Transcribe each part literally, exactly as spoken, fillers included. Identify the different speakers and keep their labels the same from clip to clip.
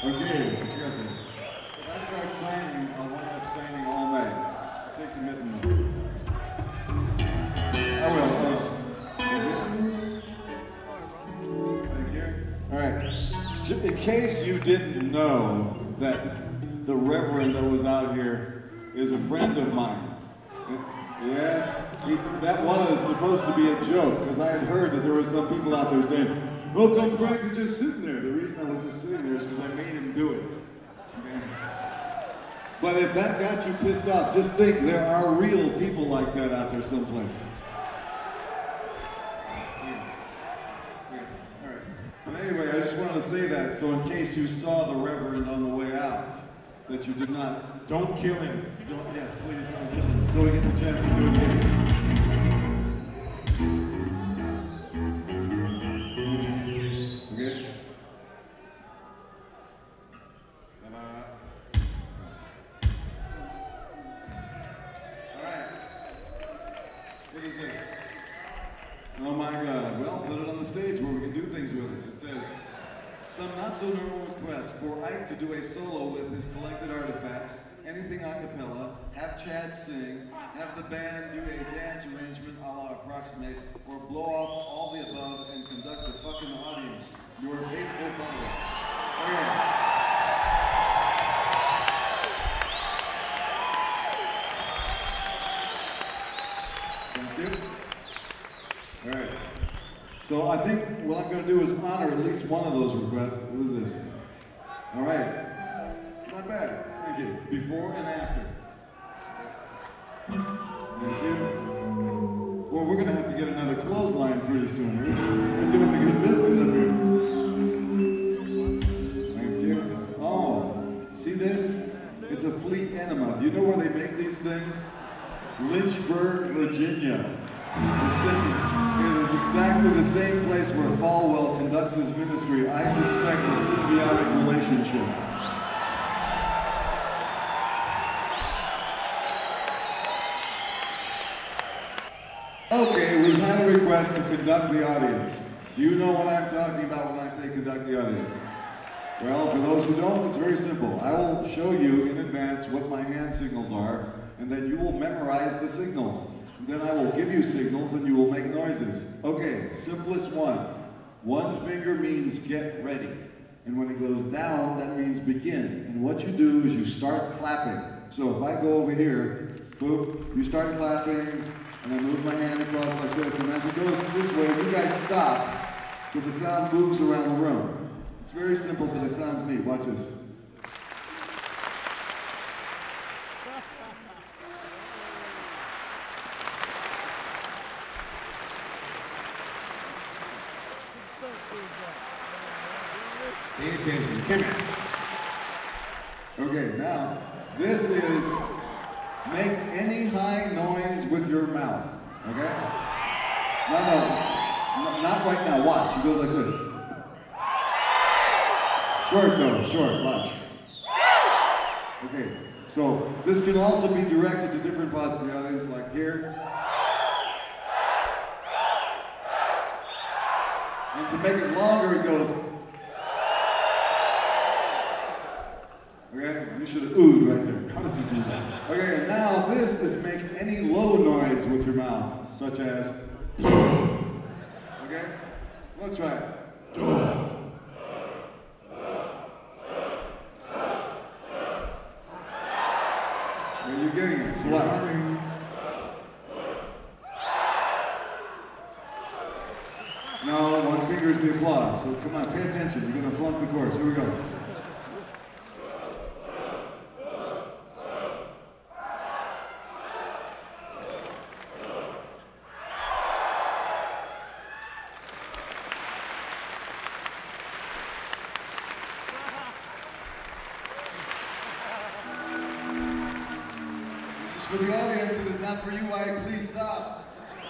Speaker 1: Okay, what you got there? If I start signing, I'll wind up signing all night. Take the mitten. I will, I will. Thank you. All right. In case you didn't know that the Reverend that was out here is a friend of mine. Yes, he, that was supposed to be a joke, because I had heard that there were some people out there saying, "Oh, come Frank, you're just sitting there." The reason I was just sitting there is because I made him do it. Okay? But if that got you pissed off, just think there are real people like that out there someplace. All right. But anyway, I just wanted to say that, so in case you saw the Reverend on the way out, that you did not.
Speaker 2: Don't kill him.
Speaker 1: Don't, yes, please don't kill him. So he gets a chance to do it again. Okay? Alright. What is this? Oh my God. Well, put it on the stage where we can do things with it. It says, some not so normal requests for Ike to do a solo with his collected artifacts, anything a cappella, have Chad sing, have the band do a dance arrangement a la Approximate, or blow off all the above and conduct a fucking audience. Your faithful follower. Okay. Thank you. All right. So I think what I'm going to do is honor at least one of those requests. What is this? All right. Not bad. Thank you. Before and after. Thank you. Well, we're going to have to get another clothesline pretty soon. We're doing the good business up here. Thank you. Oh, see this? It's a Fleet Enema. Do you know where they make these things? Lynchburg, Virginia. The city. It is exactly the same place where Falwell conducts his ministry. I suspect a symbiotic relationship. Okay, we've had a request to conduct the audience. Do you know what I'm talking about when I say conduct the audience? Well, for those who don't, it's very simple. I will show you in advance what my hand signals are, and then you will memorize the signals. Then I will give you signals and you will make noises. Okay, simplest one. One finger means get ready. And when it goes down, that means begin. And what you do is you start clapping. So if I go over here, boop, you start clapping, and I move my hand across like this. And as it goes this way, you guys stop, so the sound moves around the room. It's very simple, but it sounds neat. Watch this.
Speaker 2: Pay attention. Come here.
Speaker 1: Okay, now, this is make any high noise with your mouth, okay? No, no, not right now, watch, it goes like this. Short though, short, watch. Okay, so this can also be directed to different parts of the audience, like here. And to make it longer, it goes. Okay, you should have oohed right there.
Speaker 2: How does he do that?
Speaker 1: Okay, and now this is make any low noise with your mouth, such as. Okay, let's try it. Are you getting it? So watch. No, one finger is the applause. So come on, pay attention. You're gonna flunk the chorus. Here we go. For the audience, it is not for you, Ike. Please stop.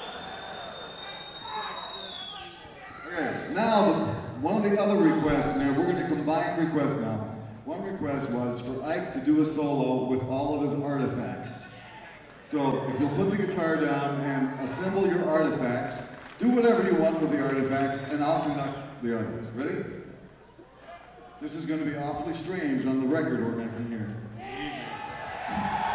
Speaker 1: Okay, now, one of the other requests, and we're going to combine requests now. One request was for Ike to do a solo with all of his artifacts. So, if you'll put the guitar down and assemble your artifacts, do whatever you want with the artifacts, and I'll conduct the audience. Ready? This is going to be awfully strange on the record we're making here.